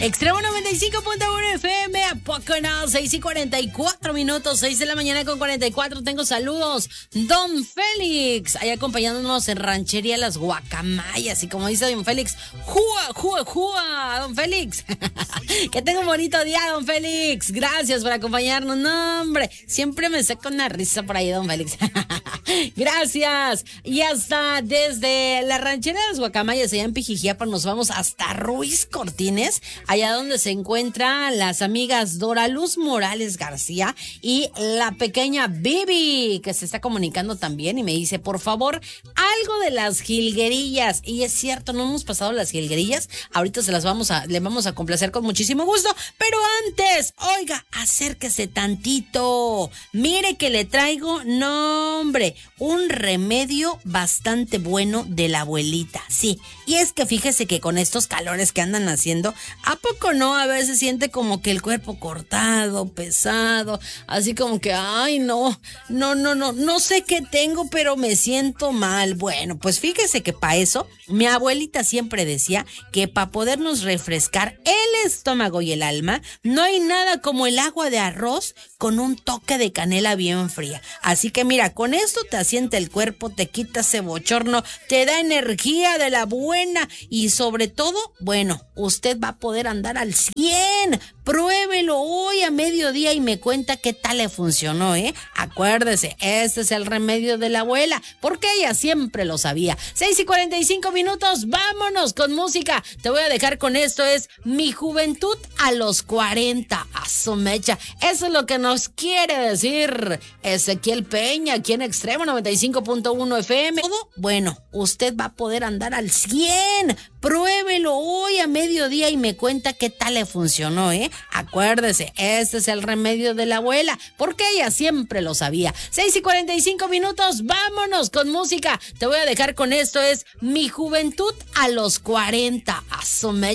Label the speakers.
Speaker 1: Extremo 95.1 FM, ¿a poco no? 6:44, 6 de la mañana con 44. Tengo saludos. Don Félix, ahí acompañándonos en Ranchería Las Guacamayas. Y como dice Don Félix, ¡jua, jua, jua! Don Félix. Que tenga un bonito día, Don Félix. Gracias por acompañarnos. No, hombre, siempre me saca una risa por ahí, Don Félix. Gracias. Y hasta desde la Ranchería de Las Guacamayas, allá en Pijijiapa, nos vamos hasta Ruiz Cortines, allá donde se encuentran las amigas Dora Luz Morales García y la pequeña Bibi, que se está comunicando también y me dice, por favor, algo de las jilguerillas. Y es cierto, no hemos pasado las jilguerillas, ahorita le vamos a complacer con muchísimo gusto, pero antes, oiga, acérquese tantito, mire que le traigo, no hombre, un remedio bastante bueno de la abuelita, sí, y es que fíjese que con estos calores que andan haciendo, ¿a poco no? A veces siente como que el cuerpo cortado, pesado, así como que, ay, no sé qué tengo, pero me siento mal. Bueno, pues fíjese que para eso, mi abuelita siempre decía que para podernos refrescar el estómago y el alma, no hay nada como el agua de arroz con un toque de canela bien fría. Así que mira, con esto te asienta el cuerpo, te quita ese bochorno, te da energía de la buena y sobre todo, bueno, usted va a poder andar al 100. Pruébelo hoy a mediodía y me cuenta qué tal le funcionó, ¿eh? Acuérdese, este es el remedio de la abuela, porque ella siempre lo sabía. 6:45, vámonos con música. Te voy a dejar con esto, es Mi Juventud a los 40. A su mecha. Eso es lo que nos quiere decir Ezequiel Peña, aquí en Extremo 95.1 FM. Todo, bueno, usted va a poder andar al 100. Pruébelo hoy a mediodía y me cuenta qué tal le funcionó, ¿eh? Acuérdese, este es el remedio de la abuela, porque ella siempre lo sabía. 6:45, vámonos con música. Te voy a dejar con esto, es Mi Juventud a los 40. A su mecha.